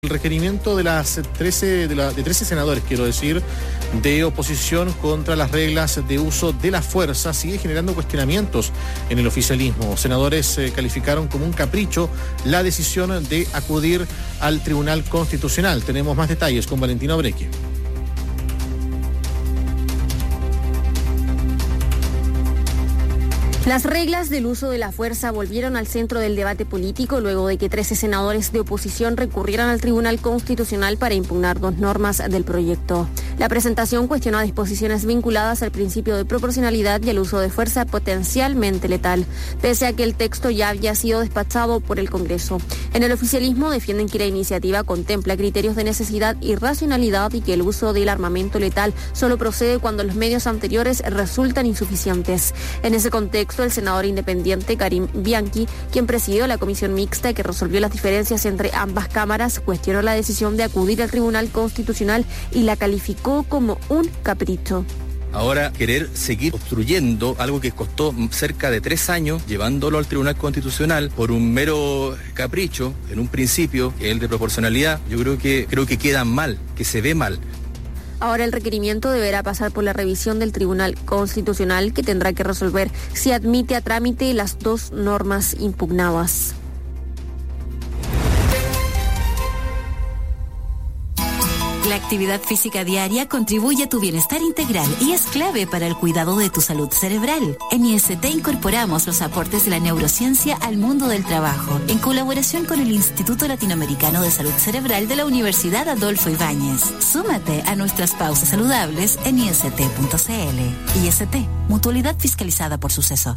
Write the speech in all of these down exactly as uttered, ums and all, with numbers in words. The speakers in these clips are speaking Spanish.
El requerimiento de las trece, de, la, de trece senadores, quiero decir, de oposición contra las reglas de uso de la fuerza sigue generando cuestionamientos en el oficialismo. Senadores eh, calificaron como un capricho la decisión de acudir al Tribunal Constitucional. Tenemos más detalles con Valentina Breque. Las reglas del uso de la fuerza volvieron al centro del debate político luego de que trece senadores de oposición recurrieran al Tribunal Constitucional para impugnar dos normas del proyecto. La presentación cuestiona disposiciones vinculadas al principio de proporcionalidad y al uso de fuerza potencialmente letal, pese a que el texto ya había sido despachado por el Congreso. En el oficialismo defienden que la iniciativa contempla criterios de necesidad y racionalidad y que el uso del armamento letal solo procede cuando los medios anteriores resultan insuficientes. En ese contexto, el senador independiente Karim Bianchi, quien presidió la comisión mixta que resolvió las diferencias entre ambas cámaras, cuestionó la decisión de acudir al Tribunal Constitucional y la calificó como un capricho. Ahora querer seguir obstruyendo algo que costó cerca de tres años, llevándolo al Tribunal Constitucional por un mero capricho, en un principio, que es el de proporcionalidad, yo creo que, creo que queda mal, que se ve mal. Ahora el requerimiento deberá pasar por la revisión del Tribunal Constitucional, que tendrá que resolver si admite a trámite las dos normas impugnadas. La actividad física diaria contribuye a tu bienestar integral y es clave para el cuidado de tu salud cerebral. En I S T incorporamos los aportes de la neurociencia al mundo del trabajo, en colaboración con el Instituto Latinoamericano de Salud Cerebral de la Universidad Adolfo Ibáñez. Súmate a nuestras pausas saludables en i s t punto c l. I S T, mutualidad fiscalizada por Suceso.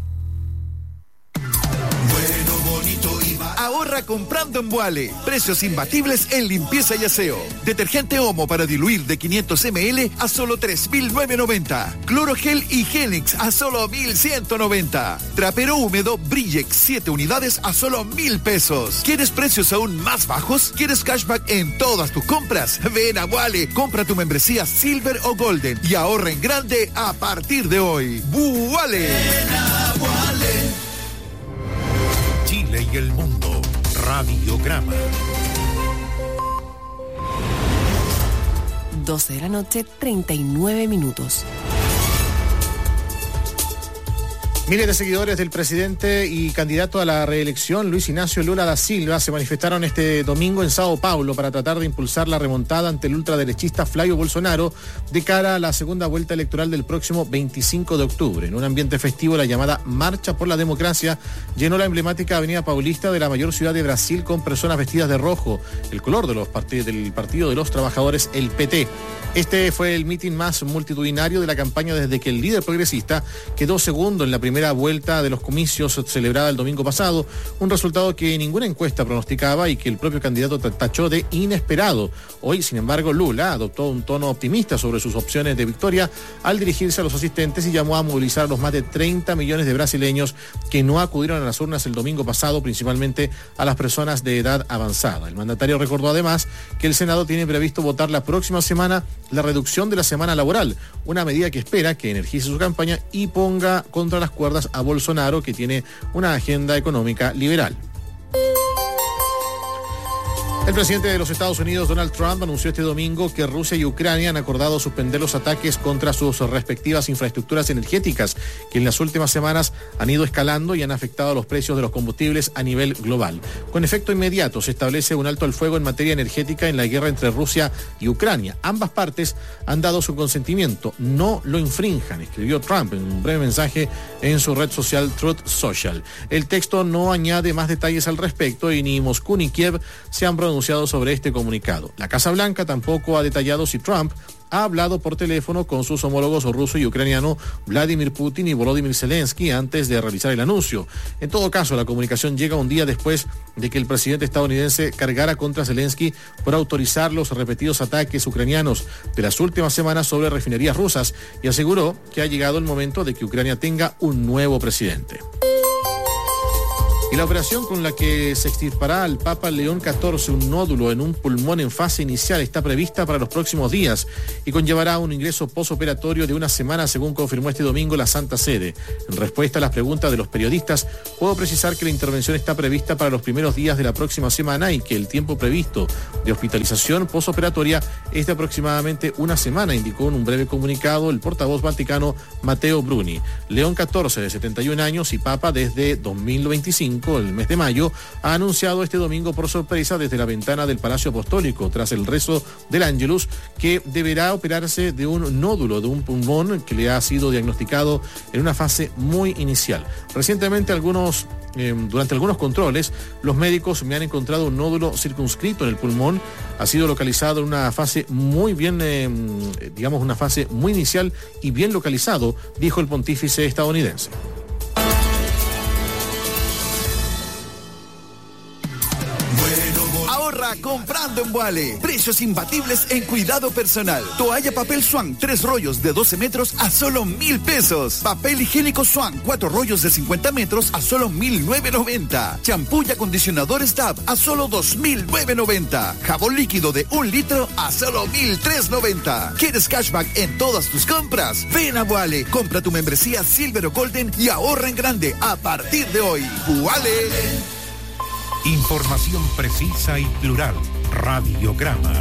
Ahorra comprando en Vuale. Precios imbatibles en limpieza y aseo. Detergente Omo para diluir de quinientos mililitros a solo tres mil novecientos noventa. Clorogel Higienix a solo mil ciento noventa. Trapero húmedo Brillex siete unidades a solo mil pesos. ¿Quieres precios aún más bajos? ¿Quieres cashback en todas tus compras? Ven a Vuale, compra tu membresía Silver o Golden y ahorra en grande a partir de hoy. Vuale. Ven a Vuale. Chile y el mundo. Radiograma. doce de la noche, treinta y nueve minutos. Miles de seguidores del presidente y candidato a la reelección, Luis Ignacio Lula da Silva, se manifestaron este domingo en Sao Paulo para tratar de impulsar la remontada ante el ultraderechista Flavio Bolsonaro de cara a la segunda vuelta electoral del próximo veinticinco de octubre. En un ambiente festivo, la llamada Marcha por la Democracia llenó la emblemática avenida Paulista de la mayor ciudad de Brasil con personas vestidas de rojo, el color de los part- del Partido de los Trabajadores, el P T. Este fue el mitin más multitudinario de la campaña desde que el líder progresista quedó segundo en la primera vuelta de los comicios celebrada el domingo pasado, un resultado que ninguna encuesta pronosticaba y que el propio candidato tachó de inesperado. Hoy, sin embargo, Lula adoptó un tono optimista sobre sus opciones de victoria al dirigirse a los asistentes y llamó a movilizar a los más de treinta millones de brasileños que no acudieron a las urnas el domingo pasado, principalmente a las personas de edad avanzada. El mandatario recordó además que el Senado tiene previsto votar la próxima semana la reducción de la semana laboral, una medida que espera que energice su campaña y ponga contra las cuerdas a Bolsonaro, que tiene una agenda económica liberal. El presidente de los Estados Unidos, Donald Trump, anunció este domingo que Rusia y Ucrania han acordado suspender los ataques contra sus respectivas infraestructuras energéticas, que en las últimas semanas han ido escalando y han afectado los precios de los combustibles a nivel global. Con efecto inmediato se establece un alto al fuego en materia energética en la guerra entre Rusia y Ucrania. Ambas partes han dado su consentimiento. No lo infrinjan, escribió Trump en un breve mensaje en su red social Truth Social. El texto no añade más detalles al respecto y ni Moscú ni Kiev se han pronunciado sobre este comunicado. La Casa Blanca tampoco ha detallado si Trump ha hablado por teléfono con sus homólogos ruso y ucraniano Vladimir Putin y Volodymyr Zelensky antes de realizar el anuncio. En todo caso, la comunicación llega un día después de que el presidente estadounidense cargara contra Zelensky por autorizar los repetidos ataques ucranianos de las últimas semanas sobre refinerías rusas y aseguró que ha llegado el momento de que Ucrania tenga un nuevo presidente. Y la operación con la que se extirpará al Papa León catorce un nódulo en un pulmón en fase inicial está prevista para los próximos días y conllevará un ingreso posoperatorio de una semana, según confirmó este domingo la Santa Sede. En respuesta a las preguntas de los periodistas, puedo precisar que la intervención está prevista para los primeros días de la próxima semana y que el tiempo previsto de hospitalización posoperatoria es de aproximadamente una semana, indicó en un breve comunicado el portavoz vaticano Matteo Bruni. León catorce, de setenta y un años y Papa desde dos mil veinticinco, el mes de mayo, ha anunciado este domingo por sorpresa desde la ventana del Palacio Apostólico, tras el rezo del Ángelus, que deberá operarse de un nódulo de un pulmón que le ha sido diagnosticado en una fase muy inicial. Recientemente, algunos, eh, durante algunos controles, los médicos me han encontrado un nódulo circunscrito en el pulmón. Ha sido localizado en una fase muy bien, eh, digamos, una fase muy inicial y bien localizado, dijo el pontífice estadounidense. Comprando en Vuale. Precios imbatibles en cuidado personal. Toalla papel Swan, tres rollos de doce metros a solo mil pesos. Papel higiénico Swan, cuatro rollos de cincuenta metros a solo mil novecientos noventa. Champú y acondicionador Stab a solo dos mil novecientos noventa. Jabón líquido de un litro a solo mil trescientos noventa. ¿Quieres cashback en todas tus compras? Ven a Vuale, compra tu membresía Silver o Golden y ahorra en grande a partir de hoy. Vuale. Información precisa y plural. Radiograma.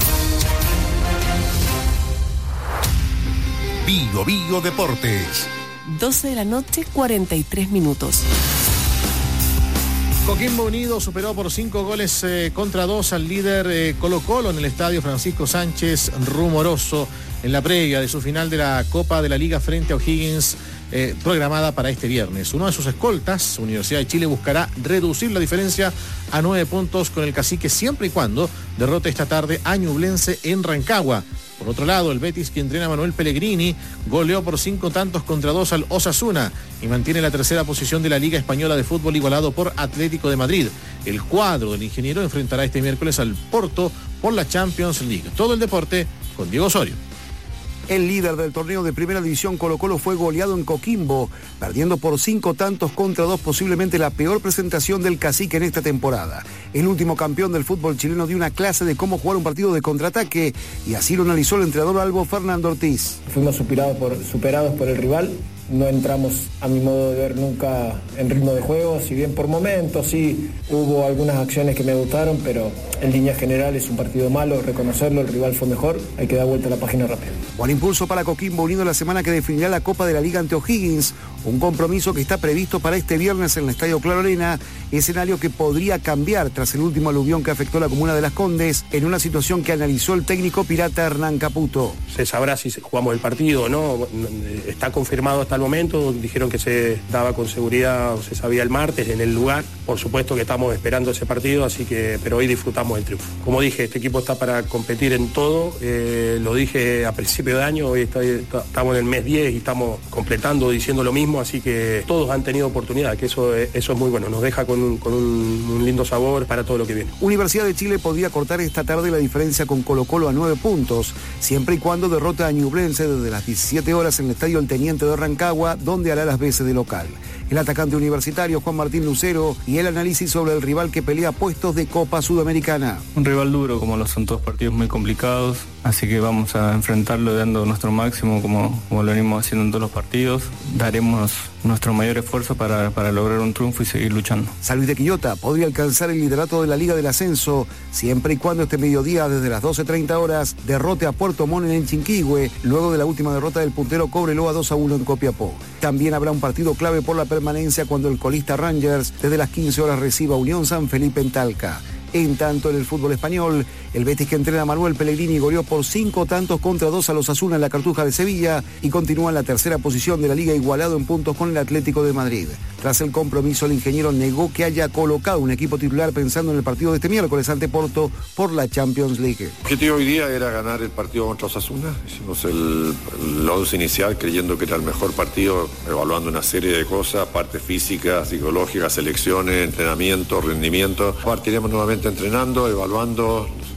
Bio Bio Deportes. doce de la noche, cuarenta y tres minutos. Coquimbo Unido superó por cinco goles eh, contra dos al líder eh, Colo Colo en el estadio Francisco Sánchez Rumoroso en la previa de su final de la Copa de la Liga frente a O'Higgins, eh, programada para este viernes. Uno de sus escoltas, Universidad de Chile, buscará reducir la diferencia a nueve puntos con el Cacique, siempre y cuando derrote esta tarde a Ñublense en Rancagua. Por otro lado, el Betis, que entrena a Manuel Pellegrini, goleó por cinco tantos contra dos al Osasuna y mantiene la tercera posición de la Liga Española de Fútbol, igualado por Atlético de Madrid. El cuadro del ingeniero enfrentará este miércoles al Porto por la Champions League. Todo el deporte con Diego Osorio. El líder del torneo de Primera División, Colo Colo, fue goleado en Coquimbo, perdiendo por cinco tantos contra dos, posiblemente la peor presentación del Cacique en esta temporada. El último campeón del fútbol chileno dio una clase de cómo jugar un partido de contraataque y así lo analizó el entrenador Albo Fernando Ortiz. Fuimos superados por, superados por el rival. No entramos, a mi modo de ver, nunca en ritmo de juego, si bien por momentos sí hubo algunas acciones que me gustaron, pero en líneas generales un partido malo, reconocerlo, el rival fue mejor, hay que dar vuelta a la página rápido. Buen impulso para Coquimbo Unido la semana que definirá la Copa de la Liga ante O'Higgins, un compromiso que está previsto para este viernes en el Estadio Claro Arena, escenario que podría cambiar tras el último aluvión que afectó la comuna de Las Condes, en una situación que analizó el técnico pirata Hernán Caputo. Se sabrá si jugamos el partido o no, está confirmado hasta el momento, dijeron que se daba con seguridad, o se sabía el martes en el lugar. Por supuesto que estamos esperando ese partido, así que, pero hoy disfrutamos el triunfo. Como dije, este equipo está para competir en todo, eh, lo dije a principio de año, hoy está, está, estamos en el mes diez y estamos completando, diciendo lo mismo, así que todos han tenido oportunidad, que eso, eso es muy bueno, nos deja con, un, con un, un lindo sabor para todo lo que viene. Universidad de Chile podría cortar esta tarde la diferencia con Colo Colo a nueve puntos, siempre y cuando derrota a Ñublense desde las diecisiete horas en el Estadio El Teniente de Rancagua, donde hará las veces de local. El atacante universitario Juan Martín Lucero y el análisis sobre el rival que pelea puestos de Copa Sudamericana. Un rival duro, como lo son todos partidos muy complicados, así que vamos a enfrentarlo dando nuestro máximo como, como lo venimos haciendo en todos los partidos. Daremos nuestro mayor esfuerzo para, para lograr un triunfo y seguir luchando. San Luis de Quillota podría alcanzar el liderato de la Liga del Ascenso, siempre y cuando este mediodía, desde las doce treinta horas, derrote a Puerto Montt en Chinquihue, luego de la última derrota del puntero Cobreloa dos a uno en Copiapó. También habrá un partido clave por la permanencia cuando el colista Rangers, desde las quince horas, reciba Unión San Felipe en Talca. En tanto, en el fútbol español, el Betis, que entrena a Manuel Pellegrini, goleó por cinco tantos contra dos a los Osasuna en la Cartuja de Sevilla y continúa en la tercera posición de la Liga, igualado en puntos con el Atlético de Madrid. Tras el compromiso, el ingeniero negó que haya colocado un equipo titular pensando en el partido de este miércoles ante Porto por la Champions League. El objetivo hoy día era ganar el partido contra Osasuna. Hicimos el, el once inicial creyendo que era el mejor partido, evaluando una serie de cosas, parte física, psicológica, selecciones, entrenamiento, rendimiento. Partiremos nuevamente entrenando, evaluando.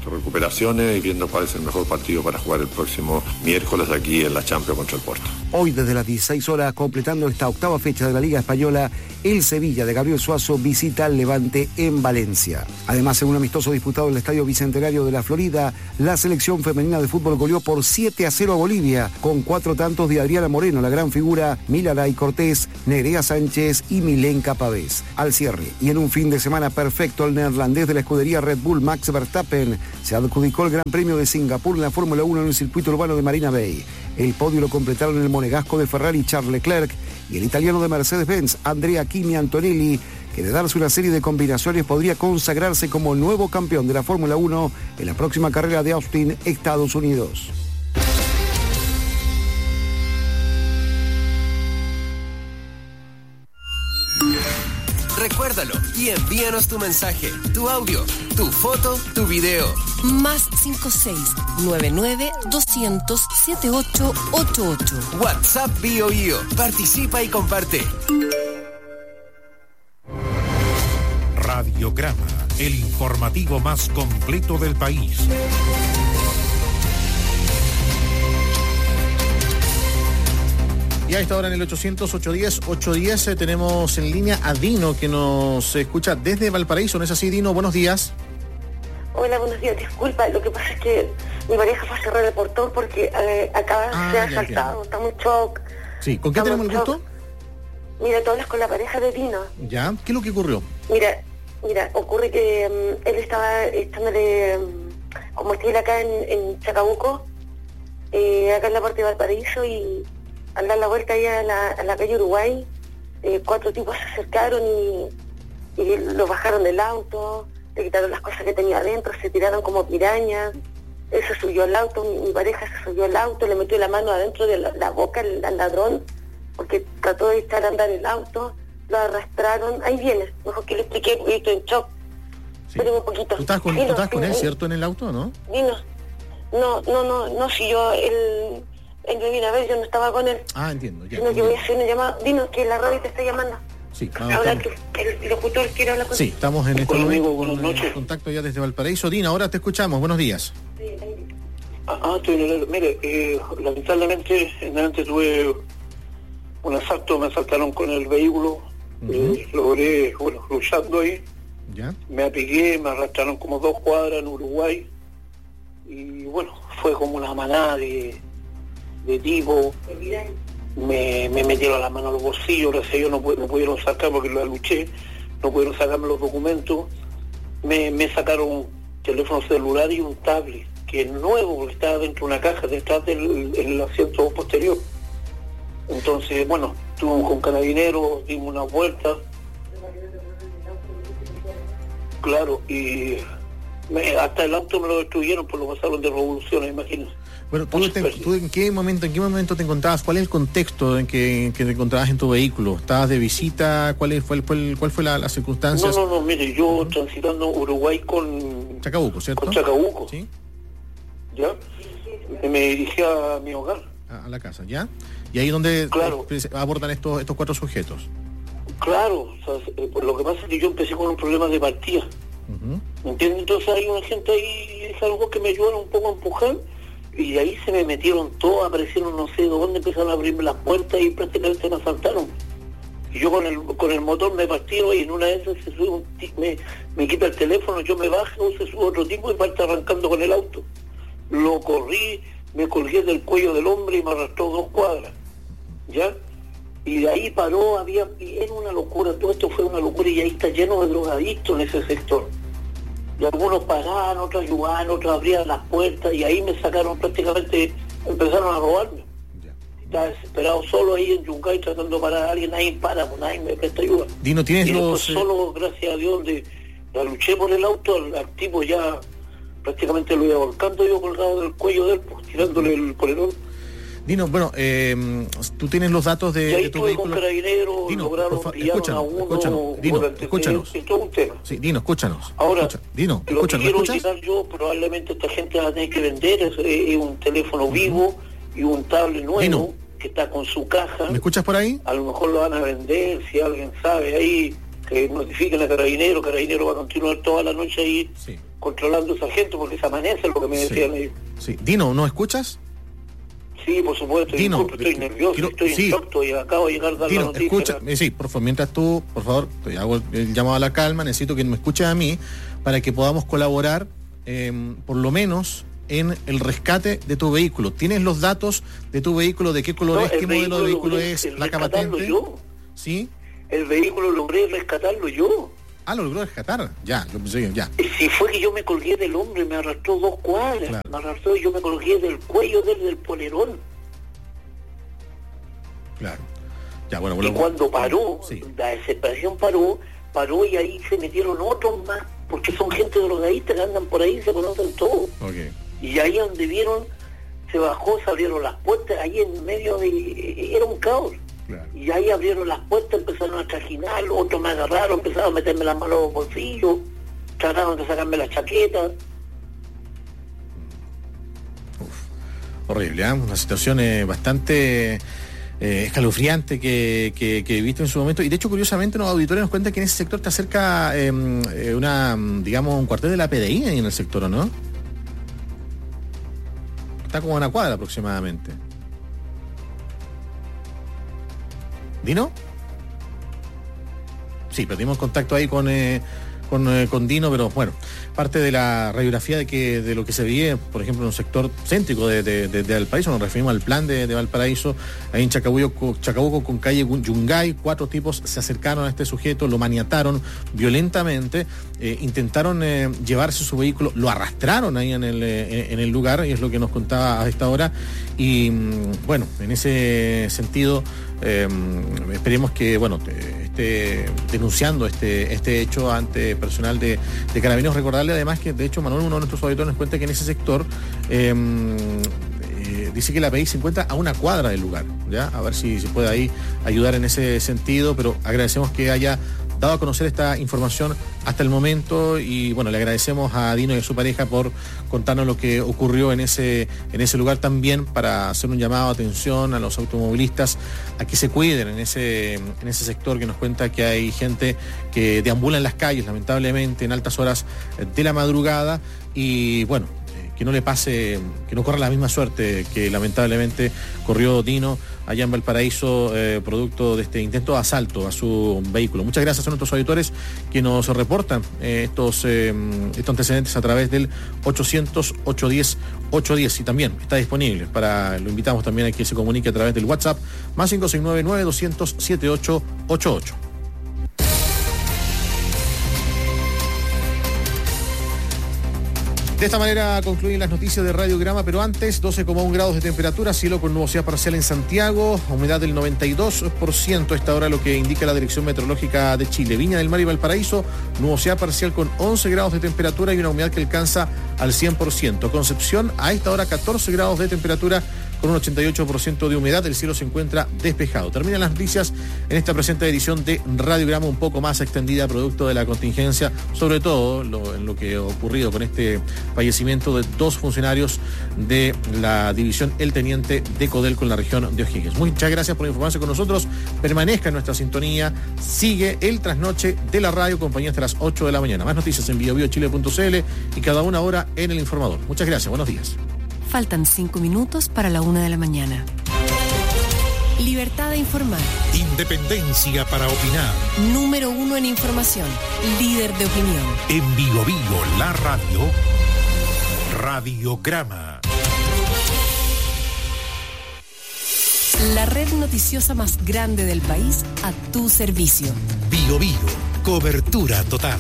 recuperaciones y viendo cuál es el mejor partido para jugar el próximo miércoles aquí en la Champions contra el Porto. Hoy desde las dieciséis horas, completando esta octava fecha de la Liga Española, el Sevilla de Gabriel Suazo visita al Levante en Valencia. Además, en un amistoso disputado en el Estadio Bicentenario de la Florida, la selección femenina de fútbol goleó por siete a cero a Bolivia, con cuatro tantos de Adriana Moreno, la gran figura, Milaray Cortés, Nerea Sánchez y Milenka Pavés. Al cierre, y en un fin de semana perfecto, el neerlandés de la escudería Red Bull, Max Verstappen, se adjudicó el Gran Premio de Singapur en la Fórmula uno en el circuito urbano de Marina Bay. El podio lo completaron el monegasco de Ferrari Charles Leclerc y el italiano de Mercedes-Benz Andrea Kimi Antonelli, que de darse una serie de combinaciones podría consagrarse como nuevo campeón de la Fórmula uno en la próxima carrera de Austin, Estados Unidos. Recuérdalo y envíanos tu mensaje, tu audio, tu foto, tu video. Más cinco seis nueve nueve dos cero cero siete ocho ocho ocho. WhatsApp BioIo. Participa y comparte. Radiograma, el informativo más completo del país. Y a esta hora en el ochocientos, ochocientos diez, ochocientos diez eh, tenemos en línea a Dino, que nos escucha desde Valparaíso. ¿No es así, Dino? Buenos días. Hola, buenos días. Disculpa, lo que pasa es que mi pareja fue a cerrar el portón porque eh, acaba Ah, de ser ya asaltado. Está muy shock. Sí, ¿con qué Estamos tenemos el en gusto? shock. Mira, tú hablas con la pareja de Dino. ¿Ya? ¿Qué es lo que ocurrió? Mira, mira, ocurre que um, él estaba echándole um, combustible acá en, en Chacabuco, eh, acá en la parte de Valparaíso, y al dar la vuelta ahí a la, a la calle Uruguay, eh, cuatro tipos se acercaron y, y lo bajaron del auto, le quitaron las cosas que tenía adentro, se tiraron como pirañas. Él se subió al auto, mi, mi pareja se subió al auto, le metió la mano adentro de la, la boca al, al ladrón, porque trató de echar a andar el auto, lo arrastraron. Ahí viene, mejor que le expliqué porque estoy en shock. Sí. Pero un poquito. ¿Tú estás con, Dino, tú estás con Dino, él, cierto, en el auto, no? Dino, no, no, no, no, si yo, él, él me vino a ver, yo no estaba con él. Ah, entiendo, ya. Sino que voy a hacer una llamada. Dino, que la radio te está llamando. Sí, vamos, Ahora estamos, que el locutor quiere hablar con sí, estamos en este Hola, momento amigo, buenas con noches. contacto ya desde Valparaíso. Dino, ahora te escuchamos. Buenos días. Ah, estoy en el, mire, eh, lamentablemente delante tuve un asalto, me asaltaron con el vehículo, uh-huh. eh, logré, bueno, luchando ahí, ¿ya? Me apiqué, me arrastraron como dos cuadras en Uruguay, y bueno, fue como una manada de, de tipos, me, me metieron la mano a los bolsillos, gracias a Dios no, no pudieron sacar porque la luché, no pudieron sacarme los documentos, me, me sacaron un teléfono celular y un tablet, que es nuevo porque estaba dentro de una caja detrás del el asiento posterior. Entonces, bueno, estuvimos con carabineros, dimos una vuelta, claro, y me, hasta el auto me lo destruyeron, pues lo pasaron de revoluciones, imagínense. Bueno, ¿tú, te, ¿tú en qué momento en qué momento te encontrabas? ¿Cuál es el contexto en que, en que te encontrabas en tu vehículo? ¿Estabas de visita? ¿Cuál es, fue, el, fue el, cuál fue la, la circunstancia? No, no, no, mire, yo uh-huh. transitando Uruguay con... Chacabuco, ¿cierto? Con Chacabuco. Sí. ¿Ya? Me dirigí a mi hogar. A, a la casa, ¿ya? Y ahí donde claro. eh, abordan estos estos cuatro sujetos. Claro, o sea, eh, lo que pasa es que yo empecé con un problema de partida. Uh-huh. ¿Entiendes? Entonces hay una gente ahí, es algo que me ayudaron un poco a empujar, y de ahí se me metieron todos, aparecieron no sé de dónde, empezaron a abrirme las puertas y prácticamente me asaltaron. Y yo con el con el motor me partieron y en una de esas se sube un t- me, me quita el teléfono, yo me bajo, se sube otro tipo y parte arrancando con el auto. Lo corrí, me colgué del cuello del hombre y me arrastró dos cuadras, ¿ya? Y de ahí paró, había, era una locura, todo esto fue una locura, y ahí está lleno de drogadictos en ese sector. Y algunos paraban, otros ayudaban, otros abrían las puertas, y ahí me sacaron prácticamente, empezaron a robarme. Estaba desesperado solo ahí en Yungay tratando de parar a alguien, nadie para, pues nadie me presta ayuda. Dino, ¿tienes y los...? Eh... solo, gracias a Dios, de, la luché por el auto, al, al tipo ya... prácticamente lo iba volcando yo colgado del cuello de él, pues, tirándole el polerón. Dino, bueno, eh, tú tienes los datos de, y ahí de tu estuve vehículo. con carabineros, Dino, lograron fa- pillar a uno escúchanos, Dino, durante escúchanos. Es todo un tema. Sí, Dino, escúchanos. Ahora, Escucha, Dino, lo escúchanos, que quiero ¿me escuchas? llegar yo, probablemente esta gente va a tener que vender, es, es un teléfono vivo y un tablet nuevo, Dino, que está con su caja. ¿me escuchas por ahí? A lo mejor lo van a vender, si alguien sabe ahí, que notifiquen a Carabinero, Carabinero va a continuar toda la noche ahí sí. controlando esa gente porque se amanece, lo que me Sí. decían ellos. Sí. Dino, ¿no escuchas? Sí, por supuesto, Dino, disculpe, estoy nervioso, quiero- estoy sí. en shock, y acabo de llegar a dar la Dino, noticia. escucha, eh, sí, por favor, mientras tú, por favor, te hago el llamado a la calma, necesito que me escuches a mí para que podamos colaborar, eh, por lo menos, en el rescate de tu vehículo. ¿Tienes los datos de tu vehículo, de qué color No, es, el qué modelo de vehículo logré- es, el placa rescatarlo patente? yo. ¿Sí? El vehículo logré rescatarlo yo. Ah, lo logró rescatar. Ya, lo pensé, ya. Si fue que yo me colgué del hombre, me arrastró dos cuadras, Claro. me arrastró y yo me colgué del cuello desde el polerón. Claro. Ya, bueno, Y bueno. cuando paró, Sí. la desesperación paró, paró y ahí se metieron otros más, porque son gente drogadita que andan por ahí, se conocen todos. Ok. Y ahí donde vieron, se bajó, se abrieron las puertas, ahí en medio de... era un caos. Y ahí abrieron las puertas, empezaron a trajinar, otros me agarraron, empezaron a meterme las manos en los bolsillos, trataron de sacarme la chaqueta. Horrible, ¿eh? Una situación eh, bastante eh, escalofriante que, que, que he visto en su momento. Y de hecho, curiosamente, los auditores nos cuentan que en ese sector está cerca eh, eh, una, digamos, un cuartel de la P D I ahí en el sector, ¿o no? Está como a una cuadra aproximadamente. ¿Dino? Sí, perdimos contacto ahí con, eh, con, eh, con Dino, pero bueno, parte de la radiografía de que de lo que se vive, por ejemplo, en un sector céntrico de, de, de, de Valparaíso, nos referimos al plan de, de Valparaíso, ahí en Chacabuco, Chacabuco con calle Yungay, cuatro tipos se acercaron a este sujeto, lo maniataron violentamente, eh, intentaron eh, llevarse su vehículo, lo arrastraron ahí en el, eh, en el lugar, y es lo que nos contaba a esta hora, y bueno, en ese sentido, eh, esperemos que, bueno, esté denunciando este, este hecho ante personal de, de Carabineros. Recordarle además que, de hecho, Manuel, uno de nuestros auditores, nos cuenta que en ese sector eh, eh, dice que la P I se encuentra a una cuadra del lugar, ¿ya? A ver si se puede ahí ayudar en ese sentido, pero agradecemos que haya dado a conocer esta información hasta el momento y bueno, le agradecemos a Dino y a su pareja por contarnos lo que ocurrió en ese, en ese lugar, también para hacer un llamado de atención a los automovilistas a que se cuiden en ese, en ese sector, que nos cuenta que hay gente que deambula en las calles lamentablemente en altas horas de la madrugada y bueno, que no le pase, que no corra la misma suerte que lamentablemente corrió Dino allá en Valparaíso, eh, producto de este intento de asalto a su vehículo. Muchas gracias a nuestros auditores que nos reportan eh, estos, eh, estos antecedentes a través del ochocientos, ochocientos diez, ochocientos diez, y también está disponible para, lo invitamos también a que se comunique a través del WhatsApp más cinco seis nueve, nueve doscientos, setenta y ocho ochenta y ocho. De esta manera concluyen las noticias de Radiograma, pero antes, doce coma uno grados de temperatura, cielo con nubosidad parcial en Santiago, humedad del noventa y dos por ciento, esta hora lo que indica la Dirección Meteorológica de Chile. Viña del Mar y Valparaíso, nubosidad parcial con once grados de temperatura y una humedad que alcanza al cien por ciento. Concepción, a esta hora catorce grados de temperatura con un ochenta y ocho por ciento de humedad, el cielo se encuentra despejado. Terminan las noticias en esta presente edición de Radiograma, un poco más extendida, producto de la contingencia, sobre todo lo, en lo que ha ocurrido con este fallecimiento de dos funcionarios de la división El Teniente de Codelco en la región de O'Higgins. Muchas gracias por informarse con nosotros, permanezca en nuestra sintonía, sigue el trasnoche de la radio, compañía hasta las ocho de la mañana. Más noticias en bio bio chile punto c l y cada una hora en El Informador. Muchas gracias, buenos días. Faltan cinco minutos para la una de la mañana. Libertad de informar. Independencia para opinar. Número uno en información. Líder de opinión. En Bio Bio, la radio. Radiograma. La red noticiosa más grande del país a tu servicio. Bio Bio, cobertura total.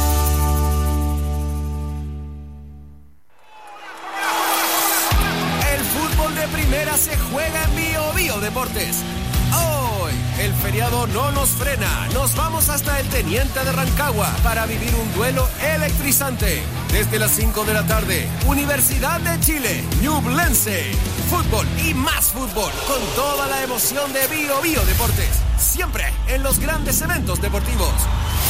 Primera se juega en Bio Bio Deportes. Hoy, el feriado no nos frena. Nos vamos hasta el Teniente de Rancagua para vivir un duelo electrizante. Desde las cinco de la tarde, Universidad de Chile, Ñublense. Fútbol y más fútbol con toda la emoción de Bio Bio Deportes. Siempre en los grandes eventos deportivos.